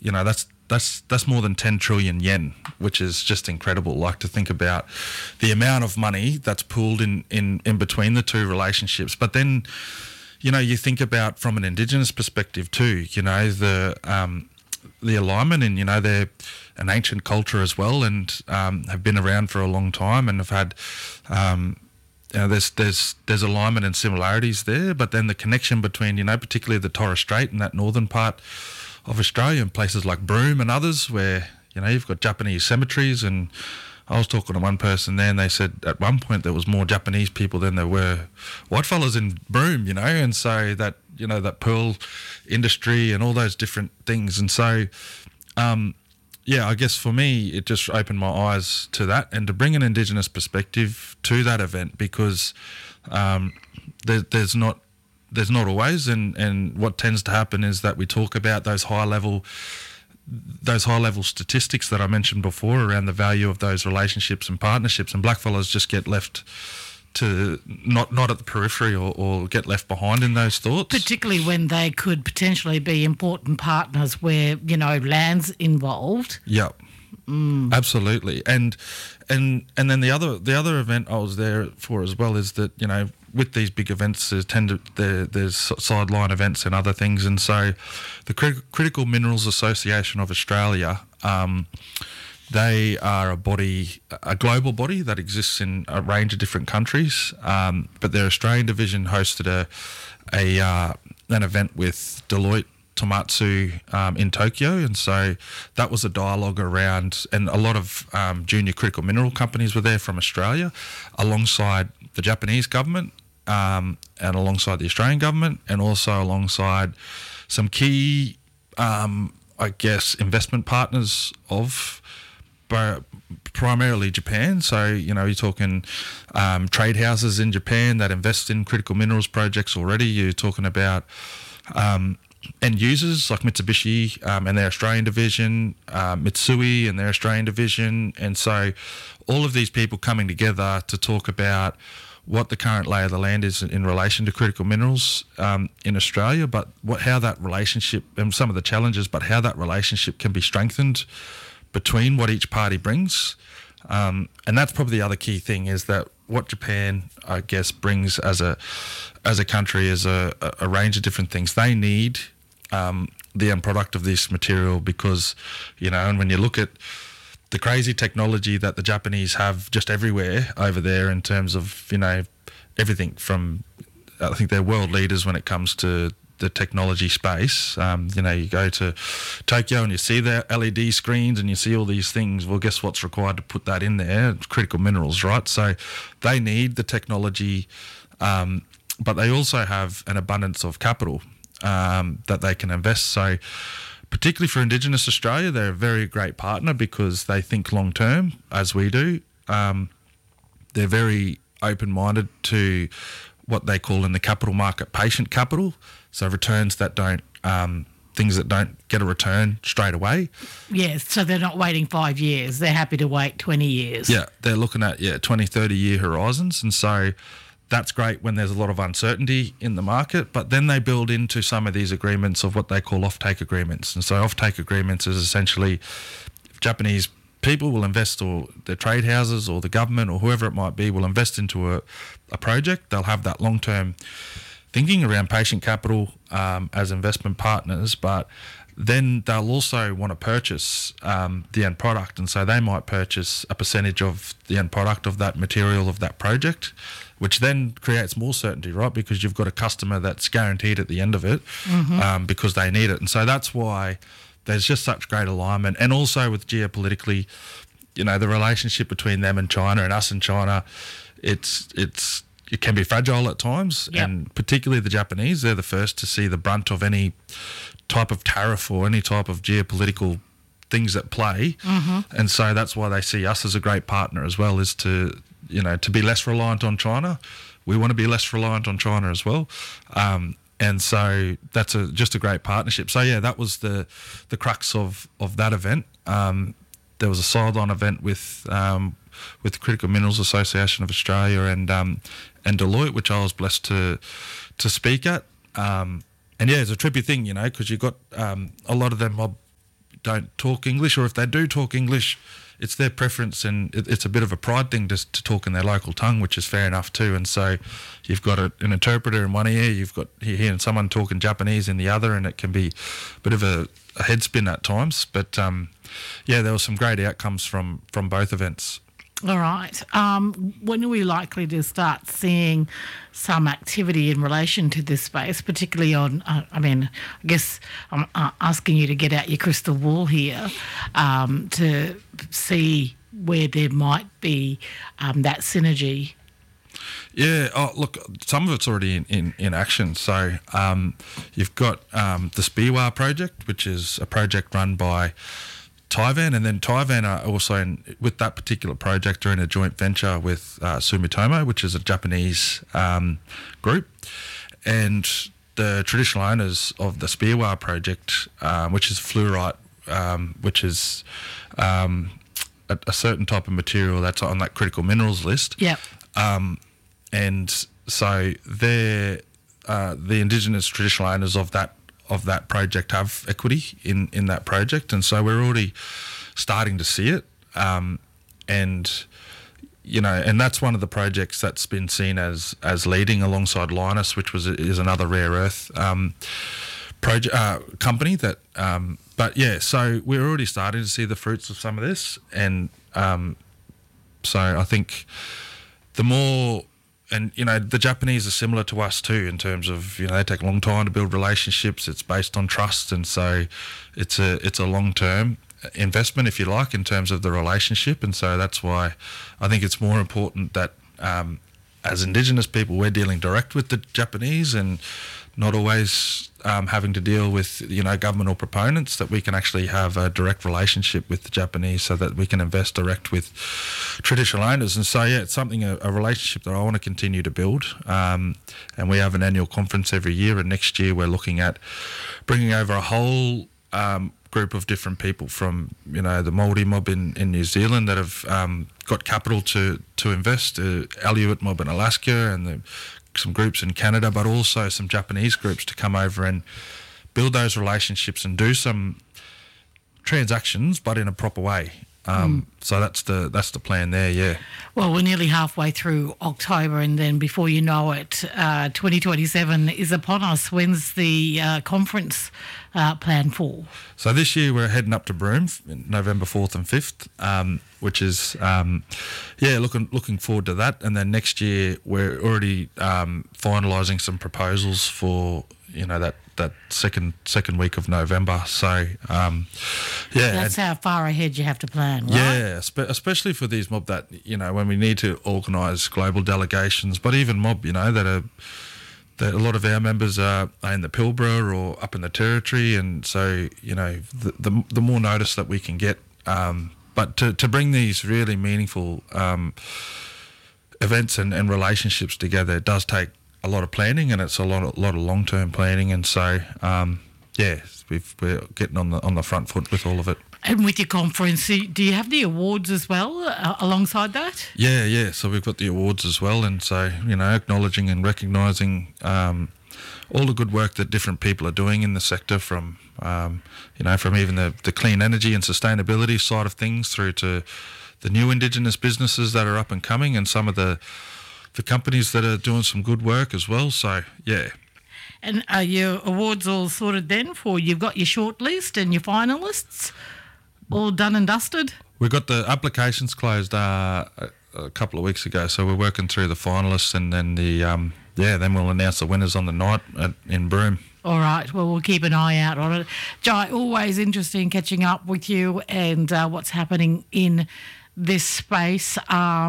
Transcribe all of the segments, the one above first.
that's more than 10 trillion yen, which is just incredible. Like, to think about the amount of money that's pooled in between the two relationships. But then, you think about from an Indigenous perspective too, the alignment, and they're an ancient culture as well, and have been around for a long time, and have had there's alignment and similarities there. But then the connection between particularly the Torres Strait and that northern part of Australia, and places like Broome and others, where you've got Japanese cemeteries. And I was talking to one person there, and they said at one point there was more Japanese people than there were whitefellas in Broome, and so that that pearl industry and all those different things. And so I guess for me it just opened my eyes to that, and to bring an Indigenous perspective to that event, because there's not always, and what tends to happen is that we talk about those high level statistics that I mentioned before around the value of those relationships and partnerships, and blackfellas just get left to not at the periphery, or get left behind in those thoughts. Particularly when they could potentially be important partners where, land's involved. Yep. Absolutely. And then the other event I was there for as well is that, with these big events, there's sideline events and other things. And so the Critical Minerals Association of Australia, they are a global body that exists in a range of different countries, but their Australian division hosted an event with Deloitte Tomatsu in Tokyo, and so that was a dialogue around, and a lot of junior critical mineral companies were there from Australia, alongside the Japanese government, and alongside the Australian government, and also alongside some key, investment partners of primarily Japan. So, you're talking trade houses in Japan that invest in critical minerals projects already. You're talking about end users like Mitsubishi and their Australian division, Mitsui and their Australian division. And so all of these people coming together to talk about what the current lay of the land is in relation to critical minerals in Australia, but how that relationship, and some of the challenges, but how that relationship can be strengthened between what each party brings. And that's probably the other key thing, is that what Japan, I guess, brings as a country is a range of different things. They need the end product of this material, because, and when you look at the crazy technology that the Japanese have just everywhere over there, in terms of, everything from, I think they're world leaders when it comes to the technology space. You go to Tokyo and you see their LED screens and you see all these things. Well, guess what's required to put that in there? It's critical minerals, right? So they need the technology, but they also have an abundance of capital that they can invest. So particularly for Indigenous Australia, they're a very great partner, because they think long term, as we do. They're very open-minded to what they call in the capital market patient capital, so returns that don't, things that don't get a return straight away. Yes, so they're not waiting 5 years. They're happy to wait 20 years. Yeah, they're looking at 20, 30-year horizons, and so that's great when there's a lot of uncertainty in the market. But then they build into some of these agreements of what they call offtake agreements. And so offtake agreements is essentially Japanese people will invest, or their trade houses or the government or whoever it might be will invest into a project. They'll have that long-term thinking around patient capital as investment partners, but then they'll also want to purchase the end product. And so they might purchase a percentage of the end product of that material, of that project, which then creates more certainty, right? Because you've got a customer that's guaranteed at the end of it, because they need it. And so that's why there's just such great alignment. And also with geopolitically, the relationship between them and China, and us and China, it can be fragile at times. Yep. And particularly the Japanese, they're the first to see the brunt of any type of tariff or any type of geopolitical things at play. And so that's why they see us as a great partner as well, is to be less reliant on China. We want to be less reliant on China as well. And so that's just a great partnership. So yeah, that was the crux of that event. There was a sideline event with the Critical Minerals Association of Australia and Deloitte, which I was blessed to speak at. And yeah, it's a trippy thing, because you've got a lot of them don't talk English, or if they do talk English, it's their preference, and it's a bit of a pride thing to talk in their local tongue, which is fair enough too. And so you've got an interpreter in one ear, you've got hearing someone talking Japanese in the other, and it can be a bit of a head spin at times. But there were some great outcomes from both events. All right. When are we likely to start seeing some activity in relation to this space, particularly on, I guess I'm asking you to get out your crystal ball here to see where there might be that synergy? Yeah, look, some of it's already in action. So you've got the Speewah project, which is a project run by Taiwan, and then Taiwan are also with that particular project are in a joint venture with Sumitomo, which is a Japanese group, and the traditional owners of the Speewah project, which is fluorite, which is a certain type of material that's on that critical minerals list. Yeah. And so they're the Indigenous traditional owners of that project have equity in that project, and so we're already starting to see it. And that's one of the projects that's been seen as leading alongside Lynas, which is another rare earth company that. So we're already starting to see the fruits of some of this, and so I think the more. And, the Japanese are similar to us too in terms of, they take a long time to build relationships. It's based on trust. And so it's a long-term investment, if you like, in terms of the relationship. And so that's why I think it's more important that as Indigenous people, we're dealing direct with the Japanese and not always having to deal with, government or proponents, that we can actually have a direct relationship with the Japanese so that we can invest direct with traditional owners. And so, it's something, a relationship that I want to continue to build. And we have an annual conference every year, and next year we're looking at bringing over a whole group of different people from, the Māori mob in New Zealand that have got capital to invest, Aleut mob in Alaska, and some groups in Canada, but also some Japanese groups to come over and build those relationships and do some transactions, but in a proper way. So that's the plan there, yeah. Well, we're nearly halfway through October, and then before you know it, 2027 is upon us. When's the conference planned for? So this year we're heading up to Broome, November 4th and 5th, which is, looking forward to that. And then next year we're already finalising some proposals for, that second week of November. So, that's how far ahead you have to plan, right? Yeah, especially for these mob that, when we need to organise global delegations, but even mob, that a lot of our members are in the Pilbara or up in the Territory, and so, the more notice that we can get, but to bring these really meaningful events and relationships together, it does take a lot of planning, and it's a lot of long-term planning, and so we're getting on the front foot with all of it. And with your conference, do you have the awards as well alongside that? Yeah. So we've got the awards as well, and so acknowledging and recognising all the good work that different people are doing in the sector, from from even the clean energy and sustainability side of things through to the new Indigenous businesses that are up and coming, and some of the companies that are doing some good work as well. So, yeah. And are your awards all sorted then you've got your shortlist and your finalists all done and dusted? We got the applications closed a couple of weeks ago, so we're working through the finalists, and then then we'll announce the winners on the night in Broome. All right. Well, we'll keep an eye out on it. Jai, always interesting catching up with you and what's happening in this space.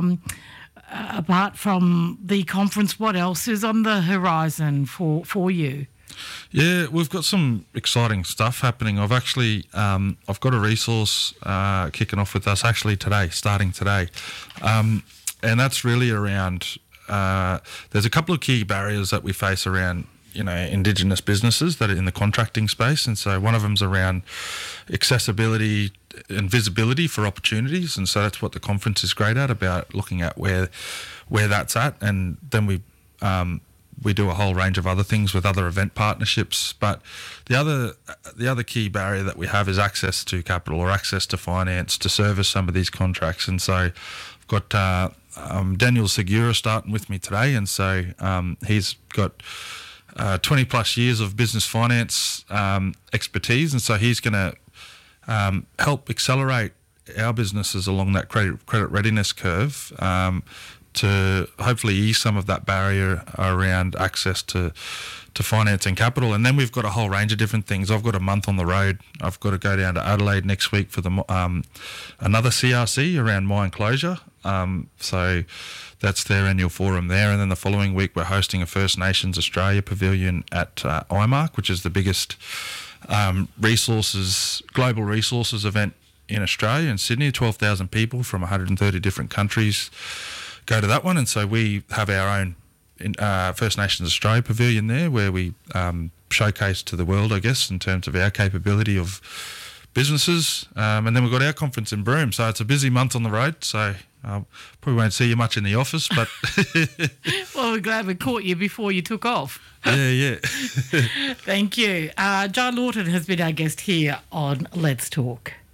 Apart from the conference, what else is on the horizon for you? Yeah, we've got some exciting stuff happening. I've actually I've got a resource kicking off with us starting today, and that's really around. There's a couple of key barriers that we face around Indigenous businesses that are in the contracting space, and so one of them's around accessibility and visibility for opportunities, and so that's what the conference is great at, about looking at where that's at. And then we we do a whole range of other things with other event partnerships. But the other key barrier that we have is access to capital or access to finance to service some of these contracts. And so I've got Daniel Segura starting with me today, and so he's got 20 plus years of business finance expertise, and so he's going to help accelerate our businesses along that credit readiness curve to hopefully ease some of that barrier around access to finance and capital. And then we've got a whole range of different things. I've got a month on the road. I've got to go down to Adelaide next week for another CRC around mine closure. So that's their annual forum there. And then the following week we're hosting a First Nations Australia pavilion at IMARC, which is the biggest global resources event in Australia, in Sydney. 12,000 people from 130 different countries go to that one. And so we have our own First Nations Australia pavilion there, where we showcase to the world, I guess, in terms of our capability of businesses. And then we've got our conference in Broome. So it's a busy month on the road. So probably won't see you much in the office, but... Well, we're glad we caught you before you took off. Yeah. Thank you. John Lawton has been our guest here on Let's Talk.